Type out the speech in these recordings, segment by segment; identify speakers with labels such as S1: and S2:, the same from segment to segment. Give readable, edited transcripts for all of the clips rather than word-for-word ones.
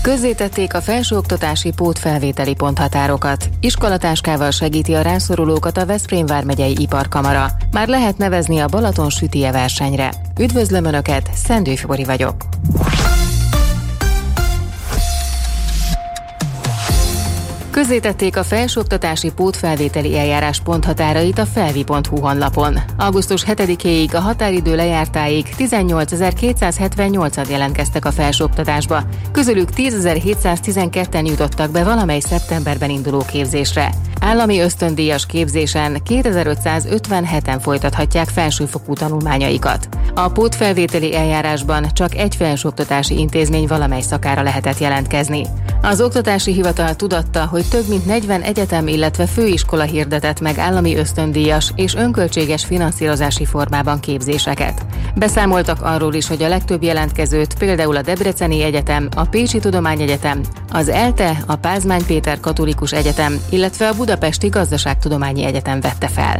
S1: Közzétették a felsőoktatási pótfelvételi ponthatárokat. Iskolatáskával segíti a rászorulókat a Veszprém vármegyei iparkamara. Már lehet nevezni a Balaton sütije versenyre. Üdvözlöm Önöket, Szendő Fibori vagyok. Közzétették a felsőoktatási pótfelvételi eljárás ponthatárait a felvi.hu honlapon. Augusztus 7-éig a határidő lejártáig 18.278-an jelentkeztek a felsőoktatásba, közülük 10.712-en jutottak be valamely szeptemberben induló képzésre. Állami ösztöndíjas képzésen 2557-en folytathatják felsőfokú tanulmányaikat. A pótfelvételi eljárásban csak egy felsőoktatási intézmény valamely szakára lehetett jelentkezni. Az Oktatási Hivatal tudatta, hogy több mint 40 egyetem, illetve főiskola hirdetett meg állami ösztöndíjas és önköltséges finanszírozási formában képzéseket. Beszámoltak arról is, hogy a legtöbb jelentkezőt például a Debreceni Egyetem, a Pécsi Tudományegyetem, az ELTE, a Pázmány Péter Katolikus Egyetem, illetve a Budapesti Gazdaságtudományi Egyetem vette fel.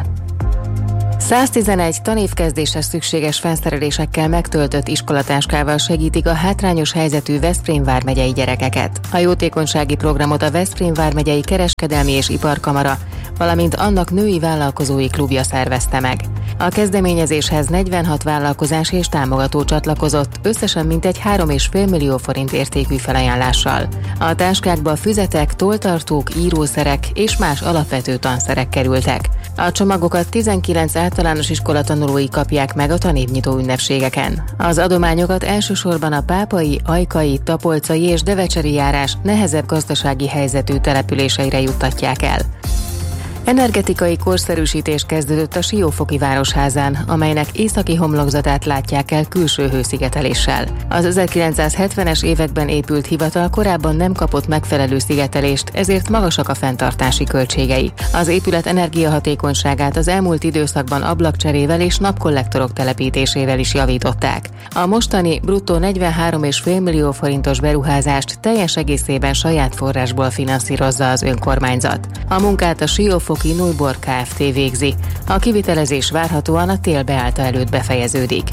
S1: 111 tanévkezdéshez szükséges felszerelésekkel megtöltött iskolatáskával segítik a hátrányos helyzetű Veszprém vármegyei gyerekeket. A jótékonysági programot a Veszprém vármegyei Kereskedelmi és Iparkamara, valamint annak női vállalkozói klubja szervezte meg. A kezdeményezéshez 46 vállalkozás és támogató csatlakozott, összesen mintegy 3,5 millió forint értékű felajánlással. A táskákba füzetek, tolltartók, írószerek és más alapvető tanszerek kerültek. A csomagokat 19 általános iskola tanulói kapják meg a tanévnyitó ünnepségeken. Az adományokat elsősorban a pápai, ajkai, tapolcai és devecseri járás nehezebb gazdasági helyzetű településeire juttatják el. Energetikai korszerűsítés kezdődött a Siófoki Városházán, amelynek északi homlokzatát látják el külső hőszigeteléssel. Az 1970-es években épült hivatal korábban nem kapott megfelelő szigetelést, ezért magasak a fenntartási költségei. Az épület energiahatékonyságát az elmúlt időszakban ablakcserével és napkollektorok telepítésével is javították. A mostani bruttó 43,5 millió forintos beruházást teljes egészében saját forrásból finanszírozza az önkormányzat. A munkát a Siófoki Neuborg Kft. Végzi. A kivitelezés várhatóan a tél beállta előtt befejeződik.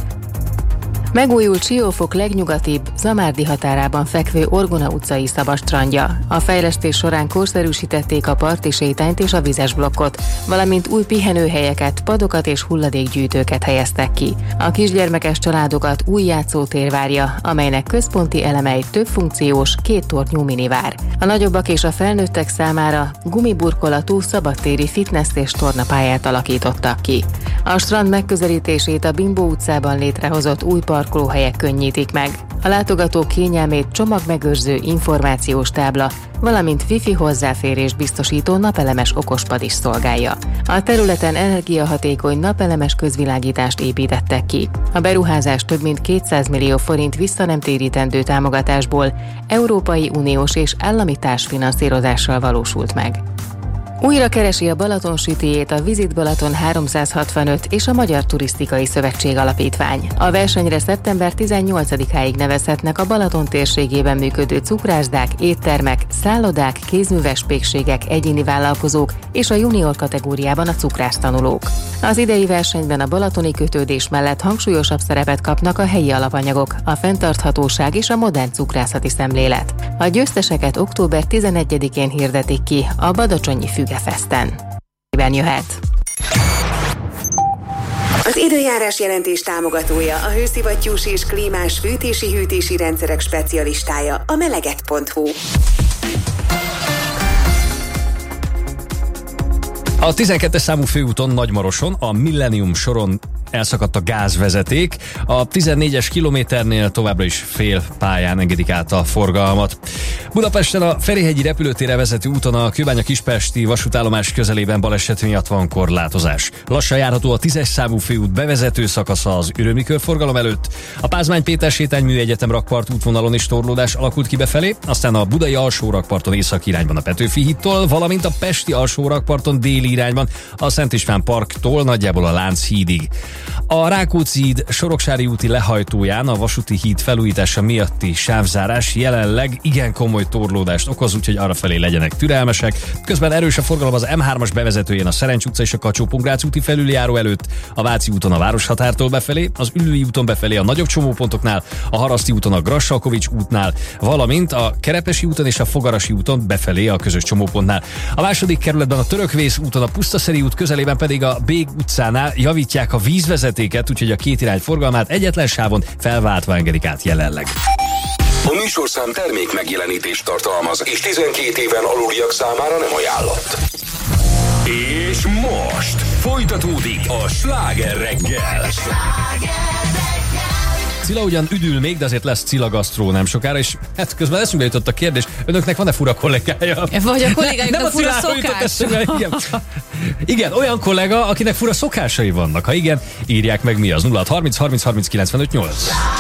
S1: Megújult Siófok legnyugatibb, Zamárdi határában fekvő Orgona utcai szabadstrandja. A fejlesztés során korszerűsítették a parti sétányt és a vizes blokkot, valamint új pihenőhelyeket, padokat és hulladékgyűjtőket helyeztek ki. A kisgyermekes családokat új játszótér várja, amelynek központi elemei többfunkciós, 2 tornyú minivár. A nagyobbak és a felnőttek számára gumiburkolatú szabadtéri fitness és tornapályát alakítottak ki. A strand megközelítését a Bimbó utcában létrehozott új parkolóhelyek könnyítik meg. A látogatók kényelmét csomagmegőrző információs tábla, valamint wifi hozzáférést biztosító napelemes okospad is szolgálja. A területen energiahatékony napelemes közvilágítást építettek ki. A beruházás több mint 200 millió forint visszanemtérítendő támogatásból, Európai Uniós és állami társfinanszírozással valósult meg. Újra keresi a Balaton sütijét a Visit Balaton 365 és a Magyar Turisztikai Szövetség Alapítvány. A versenyre szeptember 18-áig nevezhetnek a Balaton térségében működő cukrászdák, éttermek, szállodák, kézműves pékségek, egyéni vállalkozók és a junior kategóriában a cukrásztanulók. Az idei versenyben a balatoni kötődés mellett hangsúlyosabb szerepet kapnak a helyi alapanyagok, a fenntarthatóság és a modern cukrászati szemlélet. A győzteseket október 11-én hirdetik ki a Badacsonyi Fügefesten. Jöhet.
S2: Az időjárás jelentés támogatója a hőszivattyús és klímás fűtési-hűtési rendszerek specialistája, a meleget.hu.
S3: A 12-es számú főúton Nagymaroson, a Millennium soron elszakadt a gázvezeték, a 14-es kilométernél továbbra is fél pályán engedik át a forgalmat. Budapesten a Ferihegyi repülőtérre vezető úton a Kőbánya-Kispesti vasútállomás közelében baleset miatt van korlátozás. Lassan járható a 10-es számú főút bevezető szakasza az Ürömi körforgalom előtt, a Pázmány Péter sétánymű egyetem rakpart útvonalon is torlódás alakult ki befelé, aztán a budai alsó rakparton északi irányban a Petőfi hídtól, valamint a pesti alsó rakparton déli irányban, a Szent István Parktól nagyjából a Lánchídig. A Rákóczi híd Soroksári úti lehajtóján a vasúti híd felújítása miatti sávzárás jelenleg igen komoly torlódást okoz, úgyhogy arrafelé legyenek türelmesek. Közben erős a forgalom az M3-as bevezetőjén a Szerencs utca és a Kacsó-Pongrác úti felüljáró előtt, a Váci úton a Városhatártól befelé, az Üllői úton befelé a nagyobb csomópontoknál, a Haraszti úton a Grassalkovics útnál, valamint a Kerepesi úton és a Fogarasi úton befelé a közös csomópontnál. A második kerületben a Törökvész úton, a Pusztaszeri út közelében pedig a Bég utcánál javítják a vízvezetéket, úgyhogy a két irány forgalmát egyetlen sávon felváltva engedik át jelenleg.
S4: A műsorszám termék megjelenítést tartalmaz, és 12 éven aluliak számára nem ajánlott. És most folytatódik a Sláger reggel.
S3: Cilla ugyan üdül még, de azért lesz Cilla gasztró nem sokára, és hát közben eszünkbe jutott a kérdés, önöknek van-e fura kollégája?
S5: Vagy a kollégáiknak fura szokás?
S3: Igen, olyan kollega, akinek fura szokásai vannak. Ha igen, írják meg mi az 0630 30 30 95 8.